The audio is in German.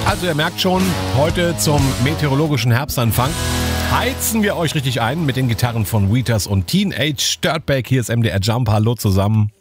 Also ihr merkt schon, heute zum meteorologischen Herbstanfang heizen wir euch richtig ein mit den Gitarren von Wheatus und Teenage Dirtbag. Hier ist MDR Jump. Hallo zusammen.